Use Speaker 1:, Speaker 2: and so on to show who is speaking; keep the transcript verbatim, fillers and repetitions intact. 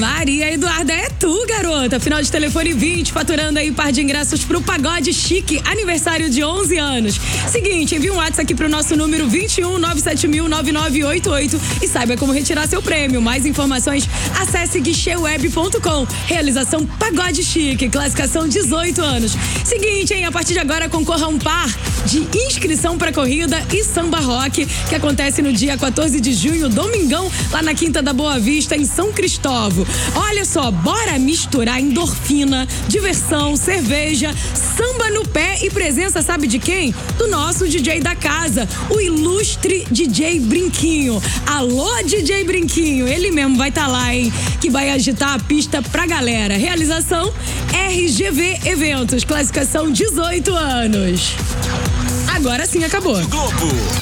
Speaker 1: Maria Eduarda, é tu, garota. Final de telefone vinte, faturando aí par de ingressos pro Pagode Chique, aniversário de onze anos. Seguinte, envia um WhatsApp aqui pro nosso número vinte e um, nove sete mil, nove nove oito oito e saiba como retirar seu prêmio. Mais informações, acesse guichê web ponto com. Realização Pagode Chique, classificação dezoito anos. Seguinte, hein? A partir de agora concorra a um par de inscrição pra corrida e samba rock, que acontece no dia quatorze de junho, domingão, lá na Quinta da Boa Vista, em São Cristóvão. Olha só, bora misturar endorfina, diversão, cerveja, samba no pé e presença, sabe de quem? Do nosso D J da casa, o ilustre D J Brinquinho. Alô, D J Brinquinho, ele mesmo vai estar tá lá, hein? Que vai agitar a pista pra galera. Realização R G V Eventos, classificação dezoito anos. Agora sim acabou.
Speaker 2: Globo.